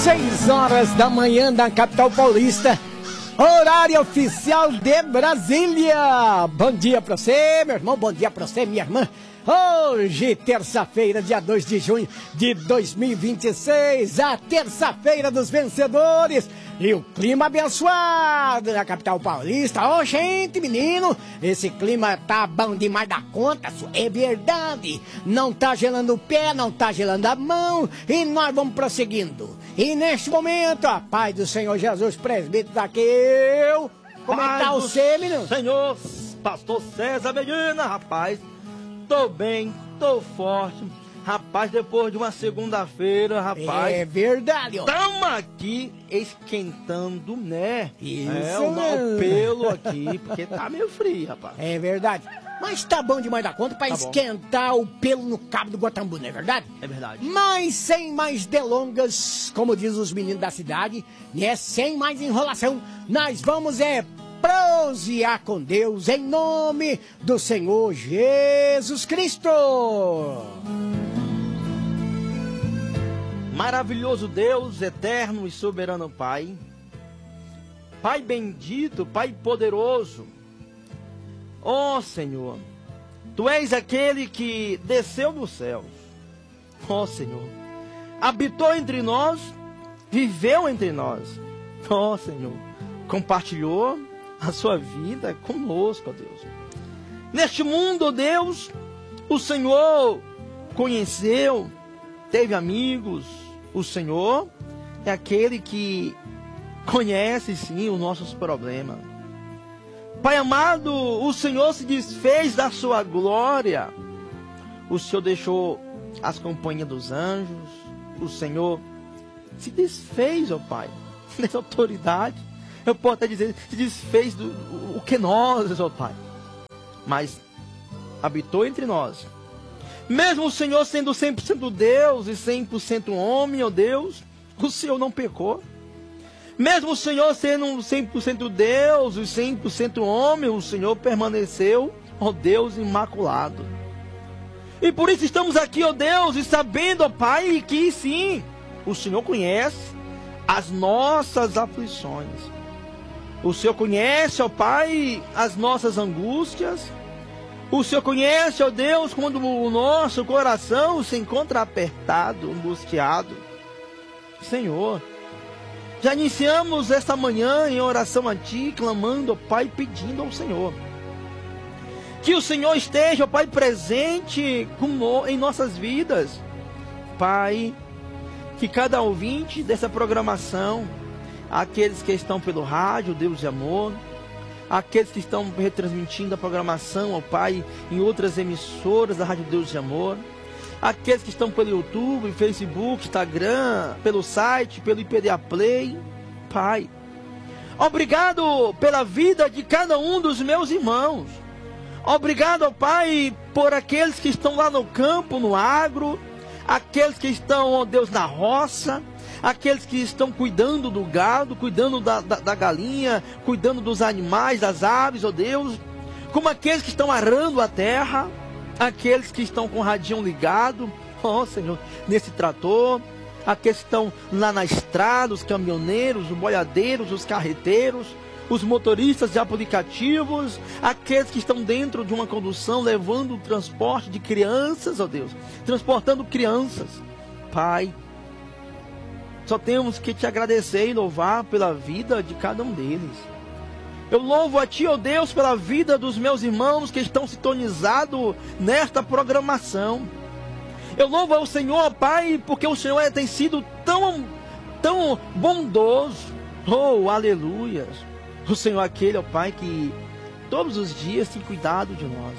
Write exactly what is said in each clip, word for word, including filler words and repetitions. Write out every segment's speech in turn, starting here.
Seis horas da manhã da capital paulista, horário oficial de Brasília. Bom dia pra você, meu irmão, bom dia pra você, minha irmã. Hoje, terça-feira, dia dois de junho de dois mil e vinte e seis, a terça-feira dos vencedores. E o clima abençoado na capital paulista. Ô, gente, menino, esse clima tá bom demais da conta, é verdade. Não tá gelando o pé, não tá gelando a mão, e nós vamos prosseguindo. E neste momento, a paz do Senhor Jesus, presbítero Zaqueu. Como é que tá você, menino? Senhor, pastor César Medina, rapaz, tô bem, tô forte. Rapaz, depois de uma segunda-feira, rapaz... É verdade, ó. Tamo aqui esquentando, né? Isso, é, o, o pelo aqui, porque tá meio frio, rapaz. É verdade. Mas tá bom demais da conta pra tá esquentar o pelo no cabo do Guatambu, não é verdade? É verdade. Mas sem mais delongas, como diz os meninos da cidade, né? Sem mais enrolação, nós vamos é... prosear com Deus em nome do Senhor Jesus Cristo. Maravilhoso Deus, eterno e soberano Pai, Pai bendito, Pai poderoso, ó Senhor, Tu és aquele que desceu dos céus, ó Senhor, habitou entre nós, viveu entre nós, ó Senhor, compartilhou a sua vida conosco, ó Deus. Neste mundo, ó Deus, o Senhor conheceu, teve amigos. O Senhor é aquele que conhece, sim, os nossos problemas. Pai amado, o Senhor se desfez da sua glória. O Senhor deixou as companhias dos anjos. O Senhor se desfez, ó Pai, dessa autoridade. Eu posso até dizer, se desfez do o, o que nós, ó Pai. Mas habitou entre nós. Mesmo o Senhor sendo cem por cento Deus e cem por cento homem, ó Deus, o Senhor não pecou. Mesmo o Senhor sendo cem por cento Deus e cem por cento homem, o Senhor permaneceu, ó Deus, imaculado. E por isso estamos aqui, ó Deus, e sabendo, ó Pai, que sim, o Senhor conhece as nossas aflições. O Senhor conhece, ó Pai, as nossas angústias. O Senhor conhece, ó Deus, quando o nosso coração se encontra apertado, angustiado. Senhor, já iniciamos esta manhã em oração a Ti, clamando, ó Pai, pedindo ao Senhor. Que o Senhor esteja, ó Pai, presente em nossas vidas. Pai, que cada ouvinte dessa programação, aqueles que estão pelo rádio, Deus de amor, aqueles que estão retransmitindo a programação, ó Pai, em outras emissoras da Rádio Deus de Amor, aqueles que estão pelo YouTube, Facebook, Instagram, pelo site, pelo I P D A Play, Pai, obrigado pela vida de cada um dos meus irmãos, obrigado, ó Pai, por aqueles que estão lá no campo, no agro, aqueles que estão, ó Deus, na roça, aqueles que estão cuidando do gado, cuidando da, da, da galinha, cuidando dos animais, das aves, ó Deus, como aqueles que estão arando a terra, aqueles que estão com o radinho ligado, ó Senhor, nesse trator, aqueles que estão lá na estrada, os caminhoneiros, os boiadeiros, os carreteiros, os motoristas de aplicativos, aqueles que estão dentro de uma condução, levando o transporte de crianças, ó Deus, transportando crianças, Pai, só temos que Te agradecer e louvar pela vida de cada um deles. Eu louvo a Ti, ó Deus, pela vida dos meus irmãos que estão sintonizados nesta programação. Eu louvo ao Senhor, Pai, porque o Senhor tem sido tão, tão bondoso. Oh, aleluia. O Senhor é aquele, ó Pai, que todos os dias tem cuidado de nós.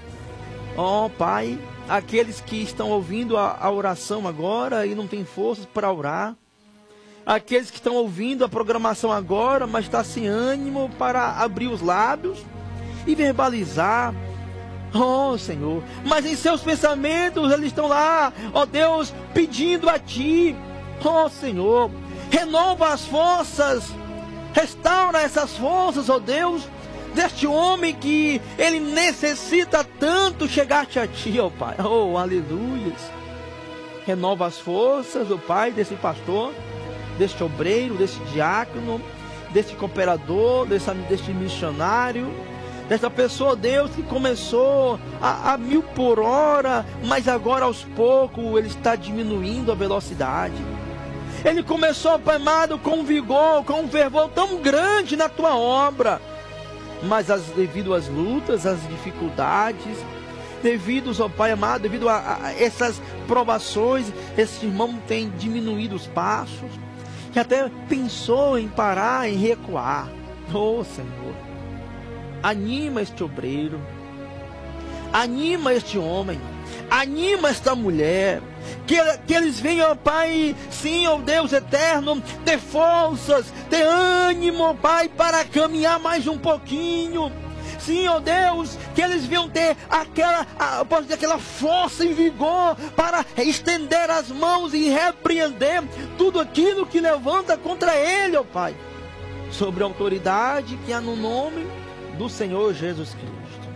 Ó Pai, aqueles que estão ouvindo a, a oração agora e não têm forças para orar, aqueles que estão ouvindo a programação agora, mas está sem ânimo para abrir os lábios e verbalizar, oh Senhor, mas em seus pensamentos eles estão lá, ó Deus, pedindo a Ti, ó Senhor, renova as forças, restaura essas forças, ó Deus, deste homem que ele necessita tanto chegar-te a Ti, ó Pai, oh aleluia, renova as forças, ó Pai, desse pastor, deste obreiro, deste diácono, deste cooperador, desse, deste missionário, dessa pessoa, Deus, que começou a, a mil por hora, mas agora aos poucos ele está diminuindo a velocidade. Ele começou, Pai amado, com vigor, com um fervor tão grande na tua obra, mas as, devido às lutas, às dificuldades, devido, ó Pai amado, devido a, a essas provações, esse irmão tem diminuído os passos, que até pensou em parar, em recuar. Oh Senhor, anima este obreiro, anima este homem, anima esta mulher, que, que eles venham, Pai, sim, ó Deus eterno, ter forças, ter ânimo, ó Pai, para caminhar mais um pouquinho. Sim, ó Deus, que eles venham ter aquela, a, posso dizer, aquela força e vigor para estender as mãos e repreender tudo aquilo que levanta contra ele, ó Pai, sobre a autoridade que há no nome do Senhor Jesus Cristo.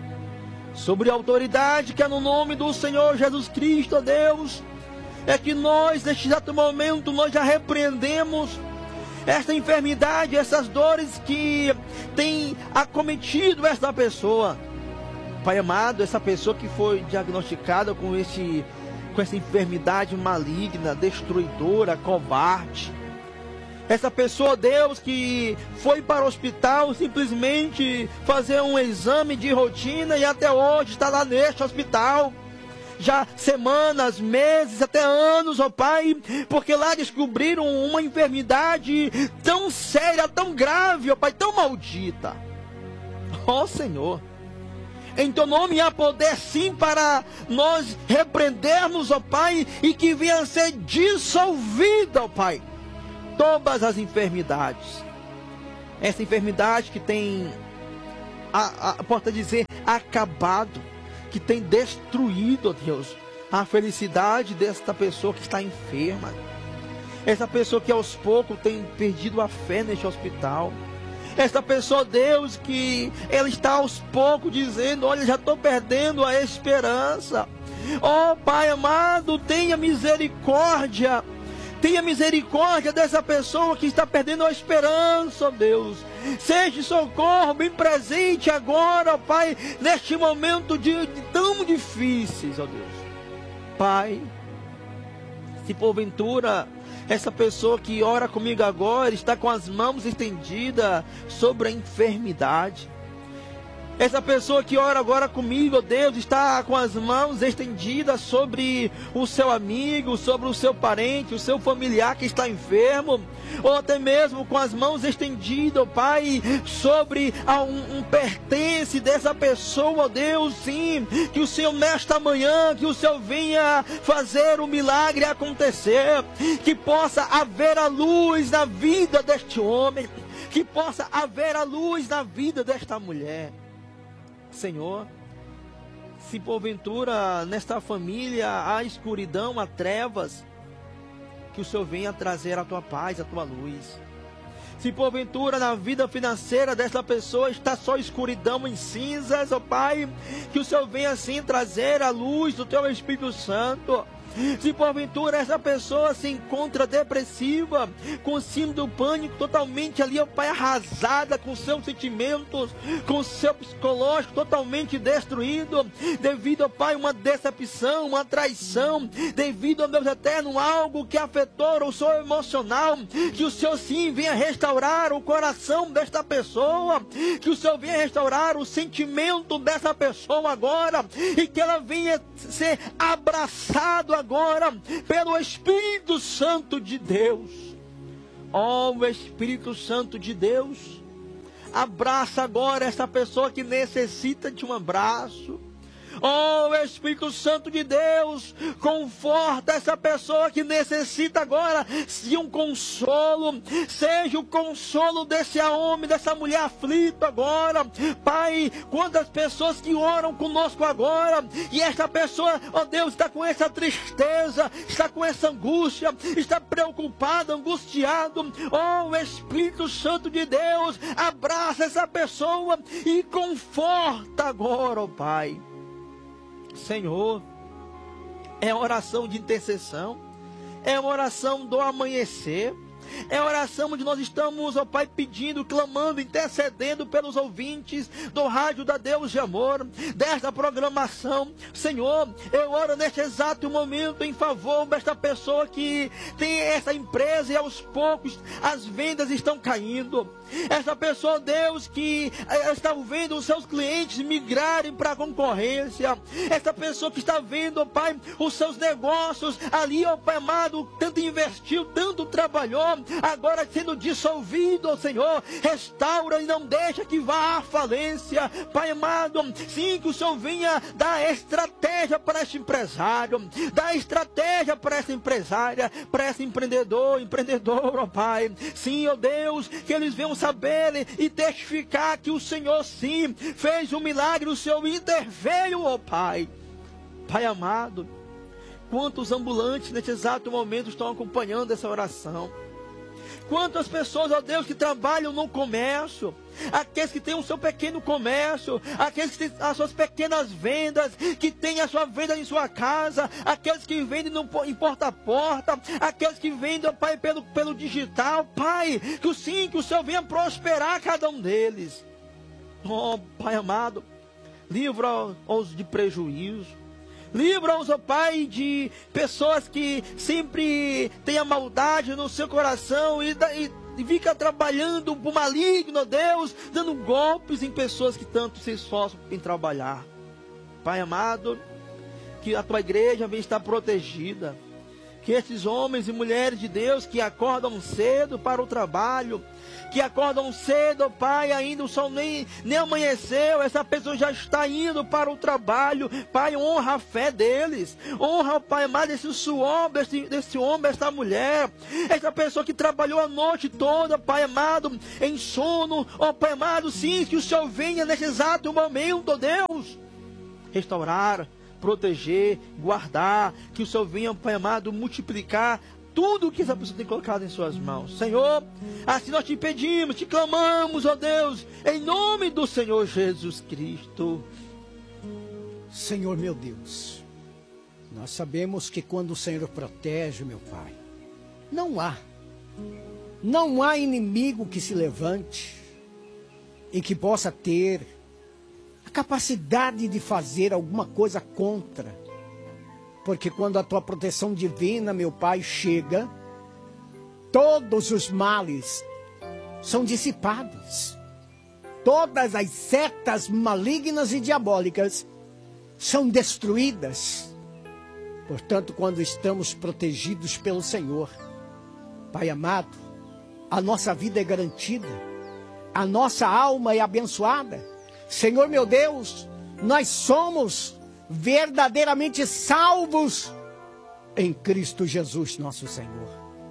Sobre a autoridade que há no nome do Senhor Jesus Cristo, ó Deus, é que nós, neste exato momento, nós já repreendemos esta enfermidade, essas dores que tem acometido esta pessoa. Pai amado, essa pessoa que foi diagnosticada com, esse, com essa enfermidade maligna, destruidora, covarde. Essa pessoa, Deus, que foi para o hospital simplesmente fazer um exame de rotina e até hoje está lá neste hospital. Já semanas, meses, até anos, ó Pai, porque lá descobriram uma enfermidade tão séria, tão grave, ó Pai, tão maldita. Ó Senhor, em teu nome há poder sim para nós repreendermos, ó Pai, e que venha a ser dissolvida, ó Pai, todas as enfermidades. Essa enfermidade que tem, a, a, pode dizer, acabado, que tem destruído, ó Deus, a felicidade desta pessoa que está enferma. Essa pessoa que aos poucos tem perdido a fé neste hospital. Essa pessoa, Deus, que ela está aos poucos dizendo: olha, já estou perdendo a esperança. Ó Pai amado, tenha misericórdia. Tenha misericórdia dessa pessoa que está perdendo a esperança, ó Deus. Seja socorro bem presente agora, ó Pai, neste momento de, de tão difíceis, ó Deus. Pai, se porventura essa pessoa que ora comigo agora está com as mãos estendidas sobre a enfermidade, essa pessoa que ora agora comigo, ó Deus, está com as mãos estendidas sobre o seu amigo, sobre o seu parente, o seu familiar que está enfermo, ou até mesmo com as mãos estendidas, ó Pai, sobre um, um pertence dessa pessoa, ó Deus, sim, que o Senhor nesta manhã, que o Senhor venha fazer o milagre acontecer, que possa haver a luz na vida deste homem, que possa haver a luz na vida desta mulher. Senhor, se porventura nesta família há escuridão, há trevas, que o Senhor venha trazer a tua paz, a tua luz. Se porventura na vida financeira desta pessoa está só escuridão em cinzas, ó Pai, que o Senhor venha assim trazer a luz do teu Espírito Santo. Se porventura essa pessoa se encontra depressiva, com síndrome do pânico, totalmente ali, ó Pai, arrasada com seus sentimentos, com seu psicológico totalmente destruído, devido, ó Pai, uma decepção, uma traição, devido, ó Deus eterno, algo que afetou o seu emocional, que o Senhor sim venha restaurar o coração desta pessoa, que o Senhor venha restaurar o sentimento dessa pessoa agora, e que ela venha ser abraçada agora pelo Espírito Santo de Deus. Ó oh, Espírito Santo de Deus, abraça agora essa pessoa que necessita de um abraço. Ó oh, Espírito Santo de Deus, conforta essa pessoa que necessita agora de um consolo. Seja o consolo desse homem, dessa mulher aflita agora. Pai, quantas pessoas que oram conosco agora, e esta pessoa, ó oh Deus, está com essa tristeza, está com essa angústia, está preocupada, angustiado. Ó oh, Espírito Santo de Deus, abraça essa pessoa e conforta agora, ó oh Pai. Senhor, é oração de intercessão, é oração do amanhecer, É a oração onde nós estamos, ó Pai, pedindo, clamando, intercedendo pelos ouvintes do Rádio da Deus de Amor, desta programação. Senhor, eu oro neste exato momento em favor desta pessoa que tem essa empresa e aos poucos as vendas estão caindo. Essa pessoa, Deus, que está vendo os seus clientes migrarem para a concorrência. Essa pessoa que está vendo, ó Pai, os seus negócios ali, ó Pai amado, tanto investiu, tanto trabalhou, agora sendo dissolvido, ó Senhor, restaura e não deixa que vá à falência. Pai amado, sim, que o Senhor venha dar estratégia para este empresário, dar estratégia para essa empresária, para esse empreendedor, empreendedor, ó Pai. Sim, ó Deus, que eles venham saber e testificar que o Senhor sim fez um milagre, o Senhor interveio, ó Pai. Pai amado, quantos ambulantes nesse exato momento estão acompanhando essa oração? Quantas pessoas, ó Deus, que trabalham no comércio, aqueles que têm o seu pequeno comércio, aqueles que têm as suas pequenas vendas, que têm a sua venda em sua casa, aqueles que vendem no, em porta a porta, aqueles que vendem, ó Pai, pelo, pelo digital. Pai, que o sim, que o Senhor venha prosperar cada um deles. Ó Pai amado, livra-os de prejuízo. Livra-os, ó Pai, de pessoas que sempre têm a maldade no seu coração e, e, e fica trabalhando por maligno, ó Deus, dando golpes em pessoas que tanto se esforçam em trabalhar. Pai amado, que a tua igreja venha estar protegida. Que esses homens e mulheres de Deus que acordam cedo para o trabalho, que acordam cedo, ó Pai, ainda o sol nem, nem amanheceu, essa pessoa já está indo para o trabalho. Pai, honra a fé deles, honra, ó Pai amado, esse suor desse, desse homem, essa mulher, essa pessoa que trabalhou a noite toda, Pai amado, em sono, ó Pai amado, sim, que o Senhor venha nesse exato momento, ó Deus, restaurar, proteger, guardar, que o Senhor venha, Pai amado, multiplicar tudo o que essa pessoa tem colocado em suas mãos. Senhor, assim nós te pedimos, te clamamos, ó Deus, em nome do Senhor Jesus Cristo. Senhor meu Deus, nós sabemos que quando o Senhor protege, meu Pai, não há, não há inimigo que se levante e que possa ter a capacidade de fazer alguma coisa contra. Porque quando a tua proteção divina, meu Pai, chega, todos os males são dissipados. Todas as setas malignas e diabólicas são destruídas. Portanto, quando estamos protegidos pelo Senhor, Pai amado, a nossa vida é garantida, a nossa alma é abençoada. Senhor meu Deus, nós somos verdadeiramente salvos em Cristo Jesus, nosso Senhor.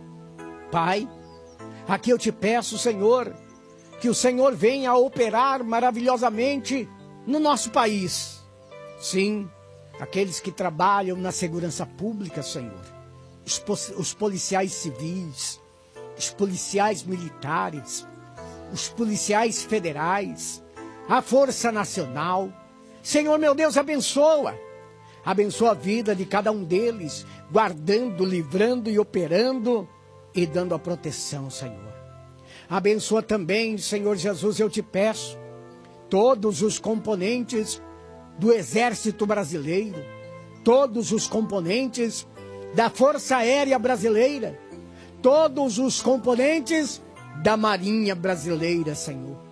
Pai, aqui eu te peço, Senhor, que o Senhor venha a operar maravilhosamente no nosso país. Sim, aqueles que trabalham na segurança pública, Senhor, os, os policiais civis, os policiais militares, os policiais federais, a Força Nacional. Senhor meu Deus, abençoa, abençoa a vida de cada um deles, guardando, livrando e operando e dando a proteção, Senhor. Abençoa também, Senhor Jesus, eu te peço, todos os componentes do Exército Brasileiro, todos os componentes da Força Aérea Brasileira, todos os componentes da Marinha Brasileira, Senhor.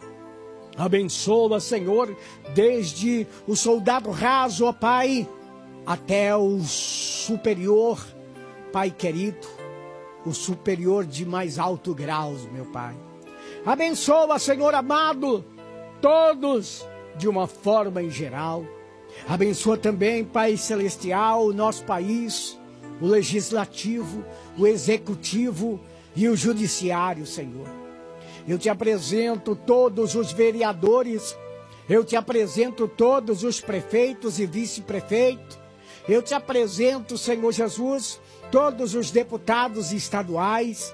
Abençoa, Senhor, desde o soldado raso, ó Pai, até o superior, Pai querido, o superior de mais alto grau, meu Pai. Abençoa, Senhor amado, todos de uma forma em geral. Abençoa também, Pai celestial, o nosso país, o legislativo, o executivo e o judiciário, Senhor. Eu te apresento todos os vereadores, eu te apresento todos os prefeitos e vice-prefeitos, eu te apresento, Senhor Jesus, todos os deputados estaduais,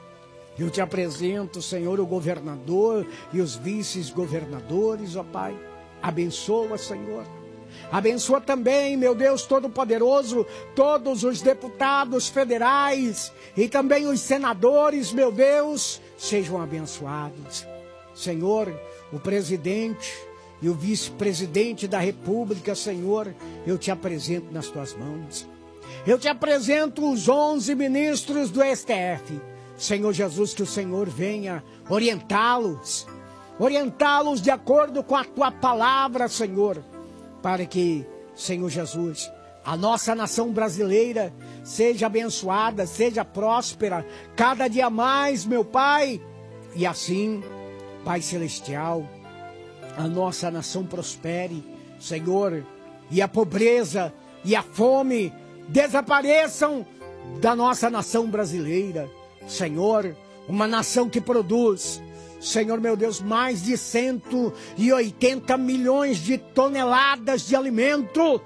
eu te apresento, Senhor, o governador e os vice-governadores, ó Pai. Abençoa, Senhor. Abençoa também, meu Deus Todo-Poderoso, todos os deputados federais e também os senadores, meu Deus, sejam abençoados. Senhor, o presidente e o vice-presidente da República, Senhor, eu te apresento nas tuas mãos. Eu te apresento os onze ministros do S T F. Senhor Jesus, que o Senhor venha orientá-los, orientá-los de acordo com a tua palavra, Senhor, para que, Senhor Jesus, a nossa nação brasileira seja abençoada, seja próspera, cada dia mais, meu Pai, e assim, Pai Celestial, a nossa nação prospere, Senhor, e a pobreza e a fome desapareçam da nossa nação brasileira. Senhor, uma nação que produz, Senhor meu Deus, mais de cento e oitenta milhões de toneladas de alimento.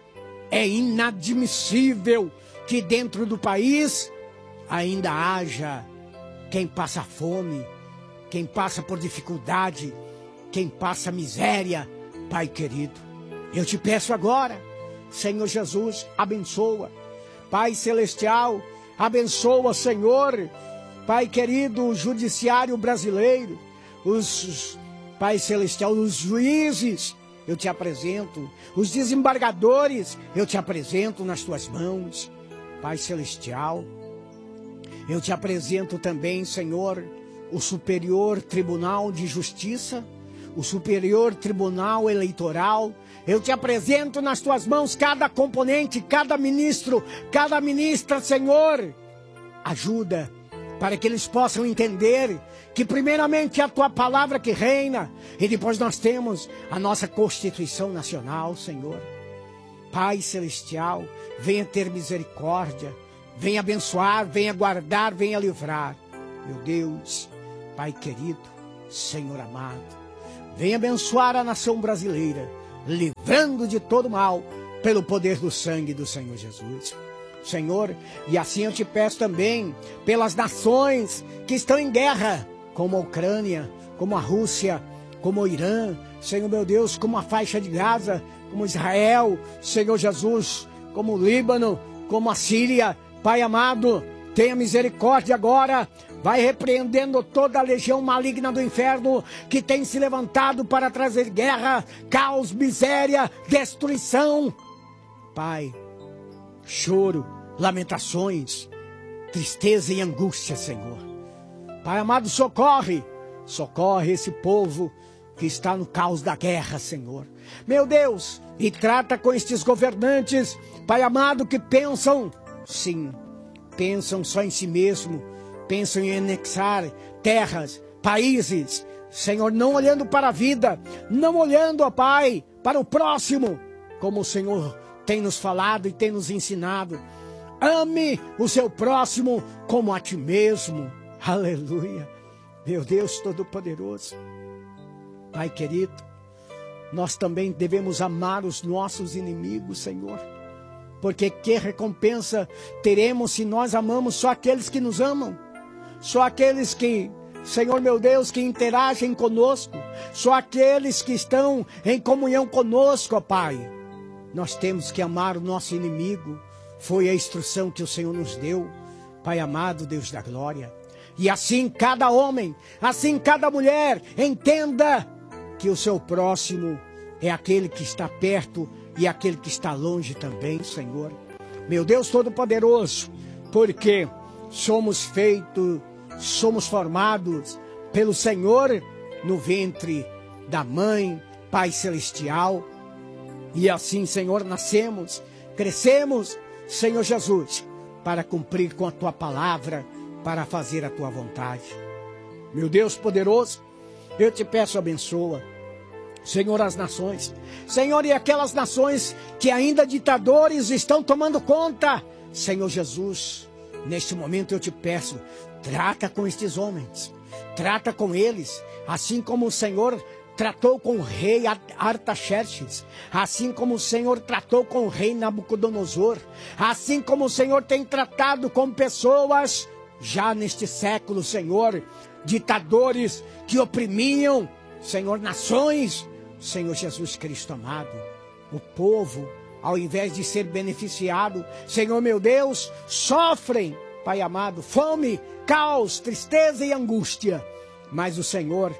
É inadmissível que dentro do país ainda haja quem passa fome, quem passa por dificuldade, quem passa miséria. Pai querido, eu te peço agora, Senhor Jesus, abençoa. Pai celestial, abençoa, Senhor, Pai querido, o judiciário brasileiro, os, Pai celestial, os juízes, eu te apresento, os desembargadores, eu te apresento nas tuas mãos. Pai celestial, eu te apresento também, Senhor, o Superior Tribunal de Justiça, o Superior Tribunal Eleitoral. Eu te apresento nas tuas mãos cada componente, cada ministro, cada ministra, Senhor. Ajuda para que eles possam entender que primeiramente é a tua palavra que reina e depois nós temos a nossa Constituição Nacional, Senhor. Pai Celestial, venha ter misericórdia, venha abençoar, venha guardar, venha livrar. Meu Deus, Pai querido, Senhor amado, venha abençoar a nação brasileira, livrando de todo mal, pelo poder do sangue do Senhor Jesus. Senhor, e assim eu te peço também, pelas nações que estão em guerra, como a Ucrânia, como a Rússia, como o Irã, Senhor meu Deus, como a faixa de Gaza, como Israel, Senhor Jesus, como o Líbano, como a Síria. Pai amado, tenha misericórdia agora. Vai repreendendo toda a legião maligna do inferno que tem se levantado para trazer guerra, caos, miséria, destruição. Pai, choro, lamentações, tristeza e angústia, Senhor. Pai amado, socorre, socorre esse povo que está no caos da guerra, Senhor. Meu Deus, e trata com estes governantes, Pai amado, que pensam, sim, pensam só em si mesmo, pensam em anexar terras, países, Senhor, não olhando para a vida, não olhando, ó Pai, para o próximo, como o Senhor tem nos falado e tem nos ensinado. Ame o seu próximo como a ti mesmo. Aleluia. Meu Deus Todo-Poderoso. Pai querido, nós também devemos amar os nossos inimigos, Senhor. Porque que recompensa teremos se nós amamos só aqueles que nos amam? Só aqueles que, Senhor meu Deus, que interagem conosco. Só aqueles que estão em comunhão conosco, ó Pai. Nós temos que amar o nosso inimigo. Foi a instrução que o Senhor nos deu, Pai amado, Deus da glória. E assim cada homem, assim cada mulher, entenda que o seu próximo é aquele que está perto e aquele que está longe também, Senhor. Meu Deus Todo-Poderoso, porque somos feitos, somos formados pelo Senhor no ventre da mãe, Pai Celestial. E assim, Senhor, nascemos, crescemos, Senhor Jesus, para cumprir com a tua palavra, para fazer a tua vontade. Meu Deus poderoso, eu te peço, abençoa, Senhor, as nações. Senhor, e aquelas nações que ainda ditadores estão tomando conta. Senhor Jesus, neste momento eu te peço, trata com estes homens, trata com eles, assim como o Senhor tratou com o rei Artaxerxes, assim como o Senhor tratou com o rei Nabucodonosor, assim como o Senhor tem tratado com pessoas já neste século, Senhor, ditadores que oprimiam, Senhor, nações. Senhor Jesus Cristo amado, o povo, ao invés de ser beneficiado, Senhor meu Deus, sofrem, Pai amado, fome, caos, tristeza e angústia. Mas o Senhor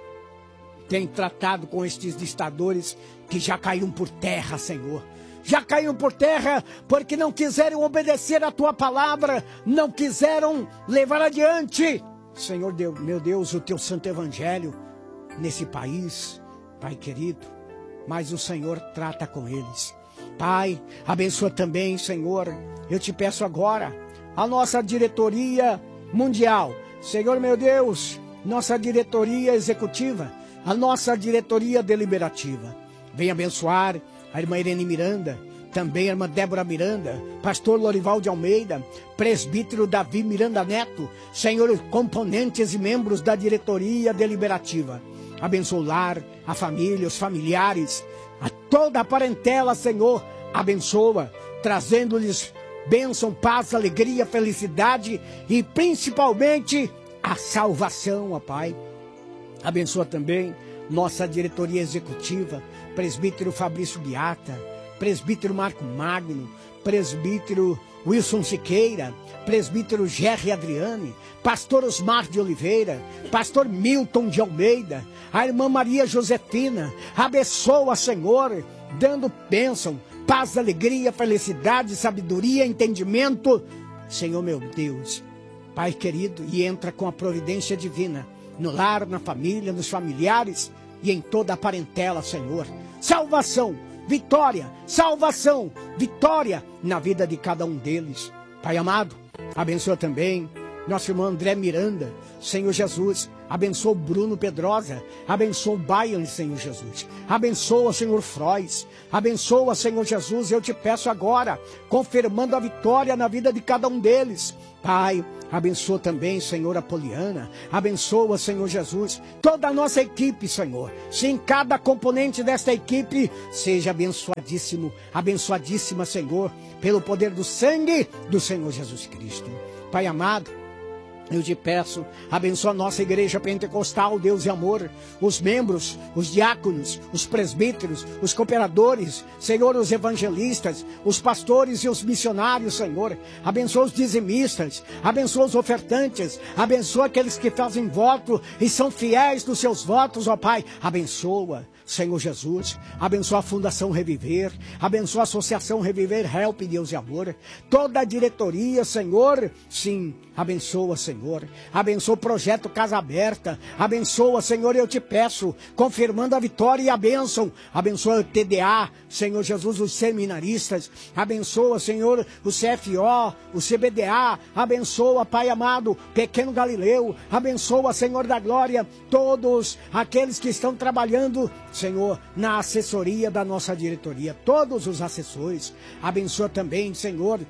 tem tratado com estes distadores que já caíram por terra, Senhor. Já caíram por terra porque não quiseram obedecer a tua palavra, não quiseram levar adiante, Senhor Deus, meu Deus, o teu santo evangelho nesse país, Pai querido. Mas o Senhor trata com eles. Pai, abençoa também, Senhor, eu te peço agora, a nossa diretoria mundial, Senhor meu Deus, nossa diretoria executiva, a nossa diretoria deliberativa. Venha abençoar a irmã Irene Miranda, também a irmã Débora Miranda, pastor Lorival de Almeida, presbítero Davi Miranda Neto, Senhor, componentes e membros da diretoria deliberativa. Abençoa o lar, a família, os familiares, a toda a parentela, Senhor, abençoa, trazendo-lhes bênção, paz, alegria, felicidade e principalmente a salvação, ó Pai. Abençoa também nossa diretoria executiva, presbítero Fabrício Beata, presbítero Marco Magno, presbítero Wilson Siqueira, presbítero Gerry Adriane, pastor Osmar de Oliveira, pastor Milton de Almeida, a irmã Maria Josefina. Abençoa, Senhor, dando bênção, paz, alegria, felicidade, sabedoria, entendimento, Senhor meu Deus, Pai querido, e entra com a providência divina no lar, na família, nos familiares e em toda a parentela, Senhor. Salvação, vitória, salvação, vitória na vida de cada um deles. Pai amado, abençoa também nosso irmão André Miranda, Senhor Jesus. Abençoa o Bruno Pedrosa, abençoa o Bayern, Senhor Jesus. Abençoa, Senhor Frois, abençoa, Senhor Jesus, eu te peço agora, confirmando a vitória na vida de cada um deles. Pai, abençoa também, Senhor, a Poliana, abençoa, Senhor Jesus, toda a nossa equipe, Senhor. Sim, cada componente desta equipe seja abençoadíssimo, abençoadíssima, Senhor, pelo poder do sangue do Senhor Jesus Cristo. Pai amado, eu te peço, abençoa a nossa igreja pentecostal, Deus e amor, os membros, os diáconos, os presbíteros, os cooperadores, Senhor, os evangelistas, os pastores e os missionários, Senhor. Abençoa os dizimistas, abençoa os ofertantes, abençoa aqueles que fazem voto e são fiéis nos seus votos, ó Pai. Abençoa, Senhor Jesus, abençoa a Fundação Reviver, abençoa a Associação Reviver, Help, Deus e amor, toda a diretoria, Senhor, sim, abençoa, Senhor. Abençoa o projeto Casa Aberta. Abençoa, Senhor, eu te peço, confirmando a vitória e a bênção. Abençoa o T D A, Senhor Jesus, os seminaristas. Abençoa, Senhor, o C F O, o C B D A. Abençoa, Pai amado, Pequeno Galileu. Abençoa, Senhor da Glória, todos aqueles que estão trabalhando, Senhor, na assessoria da nossa diretoria. Todos os assessores. Abençoa também, Senhor,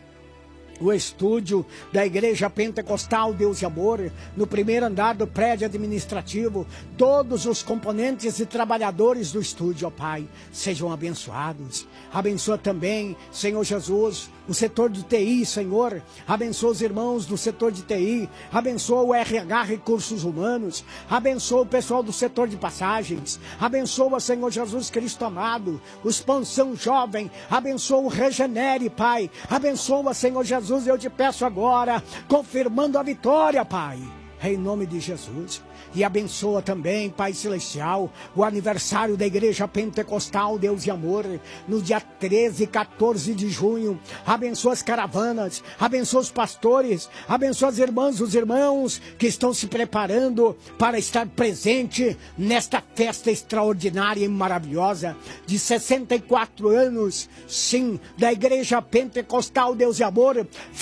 o estúdio da Igreja Pentecostal Deus e Amor, no primeiro andar do prédio administrativo, todos os componentes e trabalhadores do estúdio, ó Pai, sejam abençoados. Abençoa também, Senhor Jesus, o setor de T I, Senhor. Abençoa os irmãos do setor de T I. Abençoa o R H, Recursos Humanos. Abençoa o pessoal do setor de passagens. Abençoa, Senhor Jesus Cristo amado, o Expansão Jovem. Abençoa o Regenere, Pai. Abençoa, Senhor Jesus, eu te peço agora, confirmando a vitória, Pai, em nome de Jesus. E abençoa também, Pai Celestial, o aniversário da Igreja Pentecostal Deus e Amor, no dia treze e quatorze de junho. Abençoa as caravanas, abençoa os pastores, abençoa as irmãs, os irmãos que estão se preparando para estar presente nesta festa extraordinária e maravilhosa de sessenta e quatro anos, sim, da Igreja Pentecostal Deus e Amor,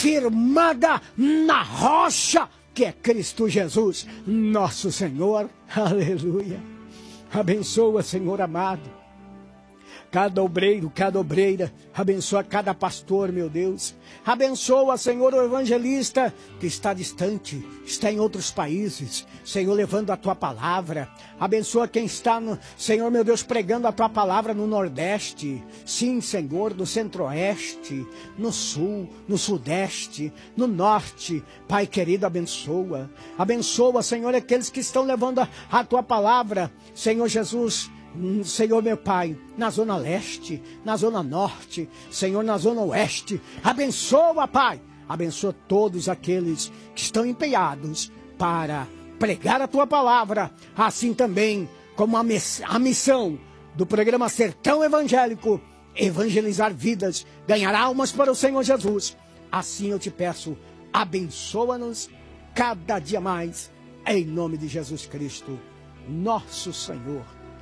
firmada na rocha que é Cristo Jesus, nosso Senhor. Aleluia. Abençoa, Senhor amado, cada obreiro, cada obreira. Abençoa cada pastor, meu Deus. Abençoa, Senhor, o evangelista que está distante, está em outros países, Senhor, levando a Tua palavra. Abençoa quem está, no, Senhor, meu Deus, pregando a Tua palavra no Nordeste. Sim, Senhor, no Centro-Oeste, no Sul, no Sudeste, no Norte. Pai querido, abençoa. Abençoa, Senhor, aqueles que estão levando a, a Tua palavra, Senhor Jesus, Senhor meu Pai, na zona leste, na zona norte, Senhor, na zona oeste. Abençoa, Pai. Abençoa todos aqueles que estão empenhados para pregar a tua palavra, assim também como a, miss- a missão do programa Sertão Evangélico, evangelizar vidas, ganhar almas para o Senhor Jesus. Assim eu te peço, abençoa-nos cada dia mais, em nome de Jesus Cristo, nosso Senhor.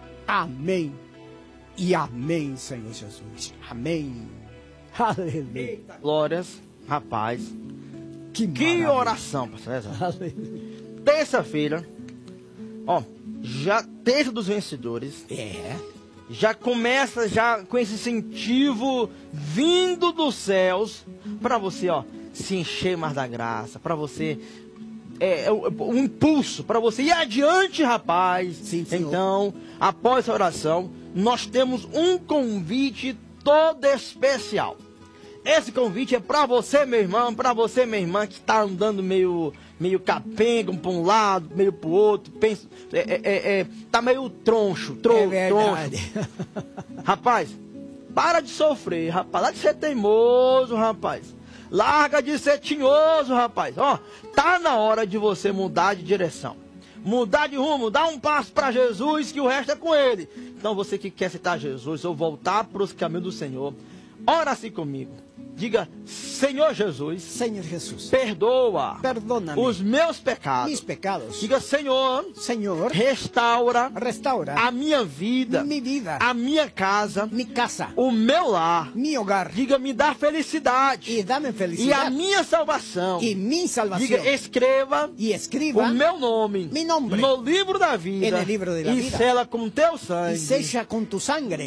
Amém e amém, Senhor Jesus. Amém. Aleluia. Glórias, rapaz. Que, Que oração, pastor César. Terça-feira, ó, já terça dos vencedores. É. Já começa já com esse incentivo vindo dos céus para você, ó, se encher mais da graça, para você é, é, um impulso para você ir adiante, rapaz. Sim, senhor. Então, após essa oração, nós temos um convite todo especial. Esse convite é para você, meu irmão, para você, minha irmã, que está andando meio, meio capenga, um para um lado, meio para o outro, pensa, é, é, é, é, tá meio troncho, tro, É verdade. troncho. Rapaz, para de sofrer, rapaz, larga de ser teimoso, rapaz. Larga de ser tinhoso, rapaz. Ó, tá na hora de você mudar de direção. Mudar de rumo, dar um passo para Jesus, que o resto é com ele. Então você que quer aceitar Jesus ou voltar para os caminhos do Senhor, ora assim comigo. Diga, Senhor Jesus, Senhor Jesus, perdoa perdona-me os meus pecados. meus pecados. Diga, Senhor, Senhor, restaura restaura a minha vida, minha vida, a minha casa, minha casa, o meu lar. meu hogar. Diga, me dá felicidade E dá-me e a felicidade. minha salvação. E minha salvação. Diga, escreva E escreva o meu nome mi nombre no livro da vida, en el libro de la e vida. sela com teu sangue. e seja com tu sangre.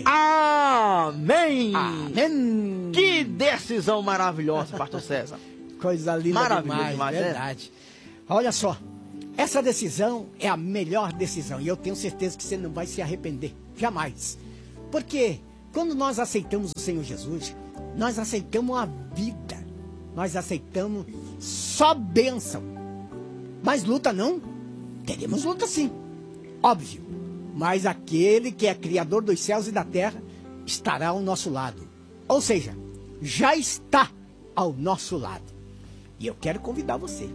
Amém. Amém. Que decisão maravilhosa, pastor César. Coisa linda Maravilhoso demais, demais, é? verdade. Olha só, essa decisão é a melhor decisão e eu tenho certeza que você não vai se arrepender, jamais. Porque quando nós aceitamos o Senhor Jesus, nós aceitamos a vida, nós aceitamos só bênção. Mas luta não? Teremos luta sim, óbvio. Mas aquele que é Criador dos céus e da terra estará ao nosso lado. Ou seja, já está ao nosso lado. E eu quero convidar você,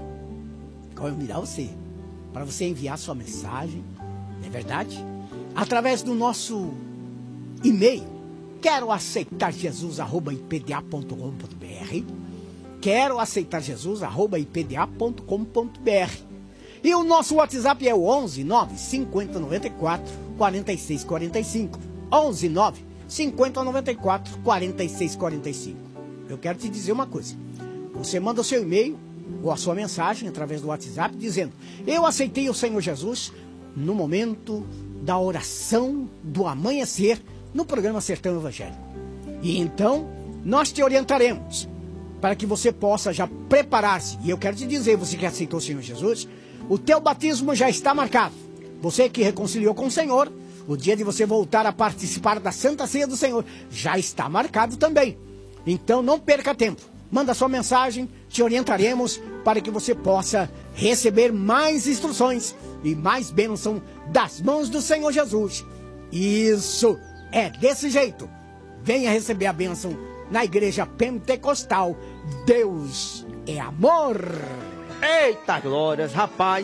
convidar você, para você enviar sua mensagem, não é verdade? Através do nosso e-mail, quero aceitar Jesus, arroba i p d a ponto com ponto b r, quero aceitar Jesus, arroba i p d a ponto com ponto b r. E o nosso WhatsApp é o onze nove cinquenta noventa e quatro quarenta e seis quarenta e cinco. onze nove cinquenta noventa e quatro quarenta e seis quarenta e cinco. Eu quero te dizer uma coisa. Você manda o seu e-mail ou a sua mensagem através do WhatsApp dizendo: eu aceitei o Senhor Jesus no momento da oração do amanhecer no programa Sertão Evangélico. E então nós te orientaremos para que você possa já preparar-se. E eu quero te dizer, você que aceitou o Senhor Jesus, o teu batismo já está marcado. Você que reconciliou com o Senhor, o dia de você voltar a participar da Santa Ceia do Senhor já está marcado também. Então não perca tempo. Manda sua mensagem, te orientaremos para que você possa receber mais instruções e mais bênção das mãos do Senhor Jesus. Isso, é desse jeito. Venha receber a bênção na Igreja Pentecostal. Deus é amor. Eita glórias, rapaz.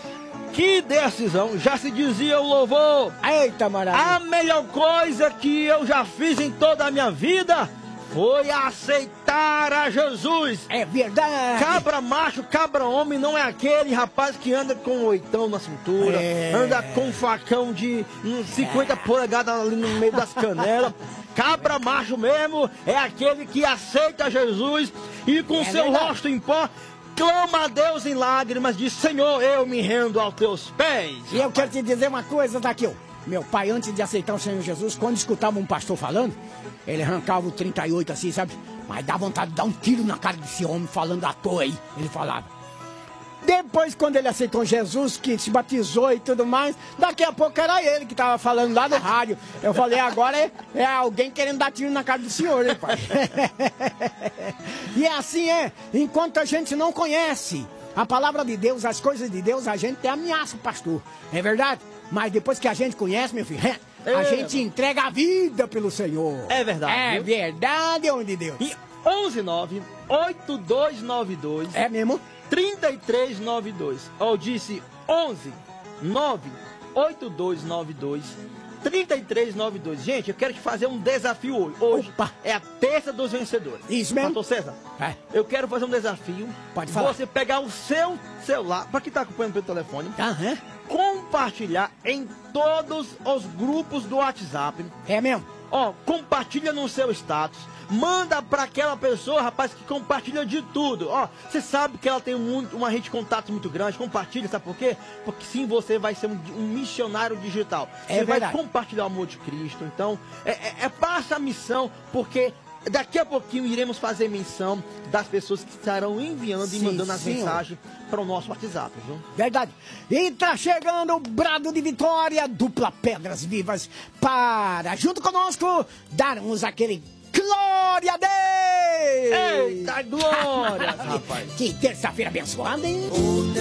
Que decisão, já se dizia o louvor. Eita maravilha. A melhor coisa que eu já fiz em toda a minha vida foi aceitar a Jesus. É verdade. Cabra macho, cabra homem não é aquele rapaz que anda com um oitão na cintura, É. anda com um facão de uns cinquenta polegadas ali no meio das canelas. Cabra macho mesmo é aquele que aceita Jesus e com É seu verdade. rosto em pó clama a Deus em lágrimas, diz: Senhor, eu me rendo aos teus pés. E eu quero te dizer uma coisa, Zaqueu. Meu pai, antes de aceitar o Senhor Jesus, quando escutava um pastor falando, ele arrancava o trinta e oito assim, sabe? Mas dá vontade de dar um tiro na cara desse homem falando à toa aí, ele falava. Depois, quando ele aceitou Jesus, que se batizou e tudo mais, daqui a pouco era ele que estava falando lá no rádio. Eu falei, agora é, é alguém querendo dar tiro na cara do senhor, hein, pai? E assim é, enquanto a gente não conhece a palavra de Deus, as coisas de Deus, a gente tem ameaça, pastor. É verdade? Mas depois que a gente conhece, meu filho, a É, gente entrega a vida pelo Senhor. É verdade, É viu? verdade, homem de Deus. E onze nove oito dois nove dois É mesmo? trinta e três noventa e dois. Eu disse onze nove oito dois nove dois trinta e três noventa e dois. Gente, eu quero te fazer um desafio hoje. Hoje Opa. é a terça dos vencedores. Isso mesmo. Pastor César, É. eu quero fazer um desafio. Pode falar. Você pegar o seu celular, para quem tá acompanhando pelo telefone, Aham. compartilhar em todos os grupos do WhatsApp. É mesmo? Ó, compartilha no seu status. Manda pra aquela pessoa, rapaz, que compartilha de tudo. Ó, você sabe que ela tem muito, uma rede de contatos muito grande. Compartilha, sabe por quê? Porque sim, você vai ser um, um missionário digital. É você vai verdade. compartilhar o amor de Cristo. Então, é, é, é passa a missão, porque daqui a pouquinho iremos fazer menção das pessoas que estarão enviando Sim, e mandando as senhor. mensagens para o nosso WhatsApp, viu? Verdade. E tá chegando o brado de vitória, dupla Pedras Vivas, para, junto conosco, darmos aquele glória a Deus! Eita, glória, rapaz! Que terça-feira abençoada, hein?